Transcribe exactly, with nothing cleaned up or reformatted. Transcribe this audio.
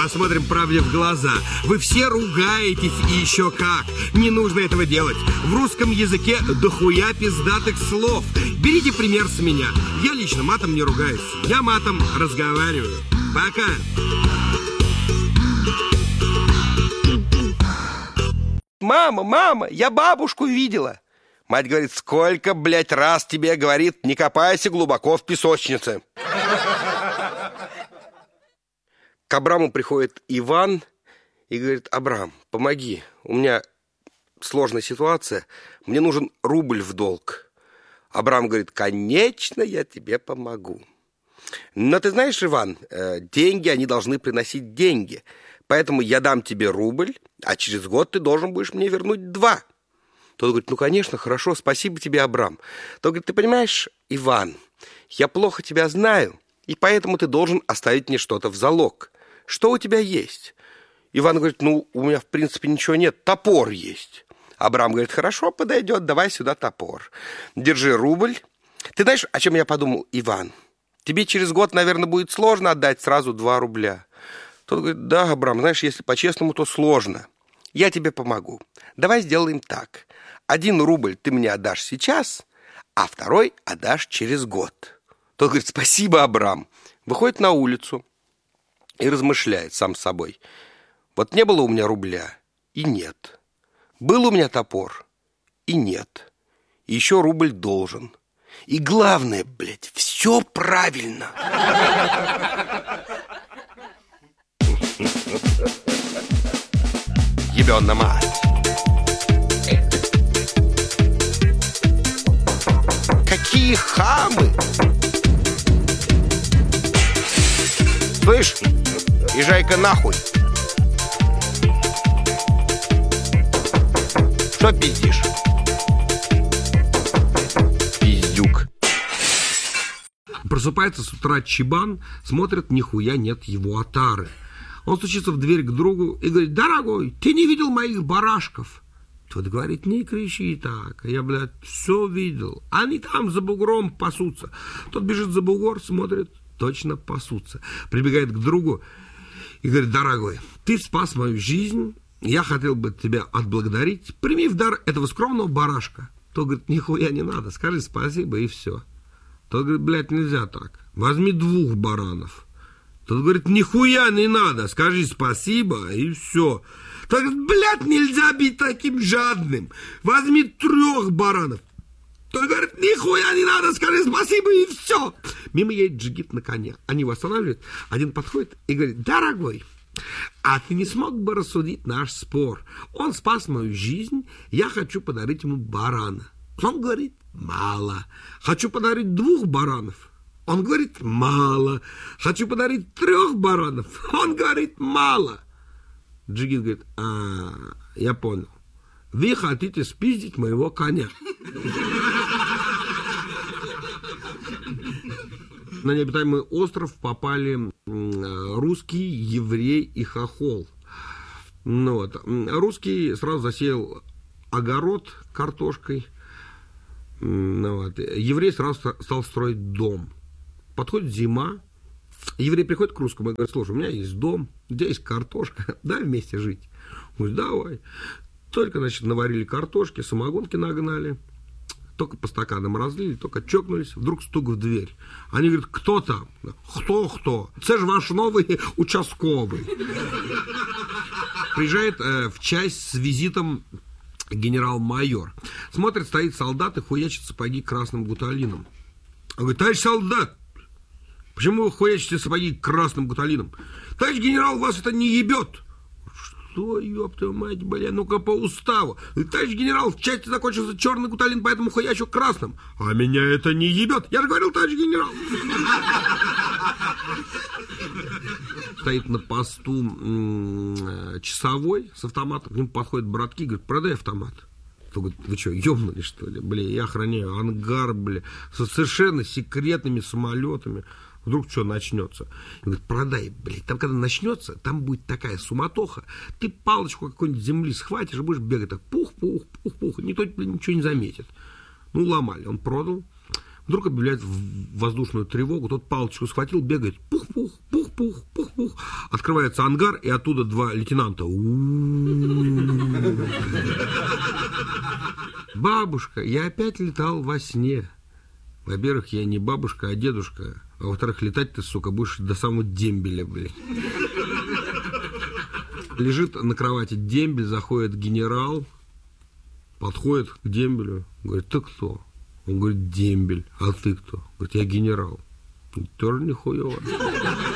Посмотрим правде в глаза. Вы все ругаетесь и еще как. Не нужно этого делать. В русском языке дохуя пиздатых слов. Берите пример с меня. Я лично матом не ругаюсь. Я матом разговариваю. Пока. Мама, мама, я бабушку видела. Мать говорит, сколько, блядь, раз тебе говорит, не копайся глубоко в песочнице. К Абраму приходит Иван и говорит, Абрам, помоги, у меня сложная ситуация, мне нужен рубль в долг. Абрам говорит, конечно, я тебе помогу. Но ты знаешь, Иван, деньги, они должны приносить деньги, поэтому я дам тебе рубль, а через год ты должен будешь мне вернуть два. Тот говорит, ну, конечно, хорошо, спасибо тебе, Абрам. Тот говорит, ты понимаешь, Иван, я плохо тебя знаю, и поэтому ты должен оставить мне что-то в залог. Что у тебя есть? Иван говорит, ну, у меня, в принципе, ничего нет, топор есть. Абрам говорит, хорошо, подойдет, давай сюда топор. Держи рубль. Ты знаешь, о чем я подумал, Иван? Тебе через год, наверное, будет сложно отдать сразу два рубля. Тот говорит, да, Абрам, знаешь, если по-честному, то сложно. Я тебе помогу. Давай сделаем так. Один рубль ты мне отдашь сейчас, а второй отдашь через год. Тот говорит, спасибо, Абрам. Выходит на улицу и размышляет сам с собой. Вот не было у меня рубля, и нет. Был у меня топор, и нет. И еще рубль должен. И главное, блядь, все правильно. Ебёна мать. Какие хамы! Слышь, езжай-ка нахуй! Что пиздишь? Пиздюк. Просыпается с утра Чебан, смотрит, нихуя нет его отары. Он стучится в дверь к другу и говорит, дорогой, ты не видел моих барашков? Тот говорит, не кричи так, я, блядь, все видел. Они там за бугром пасутся. Тот бежит за бугор, смотрит, точно пасутся. Прибегает к другу и говорит, дорогой, ты спас мою жизнь, я хотел бы тебя отблагодарить. Прими в дар этого скромного барашка. Тот говорит, нихуя не надо, скажи спасибо и все. Тот говорит, блядь, нельзя так, возьми двух баранов. Тот говорит, нихуя не надо, скажи спасибо и все. Тот говорит, блядь, нельзя быть таким жадным. Возьми трех баранов. Тот говорит, нихуя не надо, скажи спасибо и все. Мимо едет джигит на коне. Они его останавливают. Один подходит и говорит, дорогой, а ты не смог бы рассудить наш спор? Он спас мою жизнь, я хочу подарить ему барана. Он говорит, мало. Хочу подарить двух баранов. Он говорит, мало. Хочу подарить трех баранов. Он говорит, мало. Джигит говорит, а, я понял. Вы хотите спиздить моего коня. На необитаемый остров попали русский, еврей и хохол. Ну, вот. Русский сразу засеял огород картошкой. Ну, вот. Еврей сразу стал строить дом. Подходит зима. Еврей приходит к русскому и говорит, слушай, у меня есть дом, где есть картошка, дай вместе жить. Он говорит, давай. Только, значит, наварили картошки, самогонки нагнали, только по стаканам разлили, только чокнулись, вдруг стук в дверь. Они говорят, кто там? Кто-кто? Это же ваш новый участковый. Приезжает э, в часть с визитом генерал-майор. Смотрит, стоит солдат и хуячит сапоги красным гуталином. Он говорит, товарищ солдат, почему вы хуячите сапоги красным гуталином? Товарищ генерал, вас это не ебет. Что, ёб твою мать, бля, ну-ка по уставу. Товарищ генерал, в части закончился черный гуталин, поэтому хуячу красным. А меня это не ебет. Я же говорил, товарищ генерал. Стоит на посту м- часовой с автоматом. К нему подходят братки, говорят, продай автомат. Кто говорит, вы что, ёбнули, что ли? Бля, я охраняю ангар, бля, со совершенно секретными самолетами. Вдруг что начнется? Он говорит, продай, блядь, там когда начнется, там будет такая суматоха, ты палочку какой-нибудь земли схватишь и будешь бегать так, пух-пух, пух-пух, никто ничего не заметит. Ну, ломали, он продал. Вдруг объявляет воздушную тревогу, тот палочку схватил, бегает, пух-пух, пух-пух, пух-пух. От раскрывается ангар, и оттуда два лейтенанта. Бабушка, я опять летал во сне. Во-первых, я не бабушка, а дедушка. А во-вторых, летать ты, сука, будешь до самого дембеля, блядь. Лежит на кровати дембель, заходит генерал, подходит к дембелю, говорит, ты кто? Он говорит, дембель. А ты кто? Говорит, я генерал. Тоже нихуево.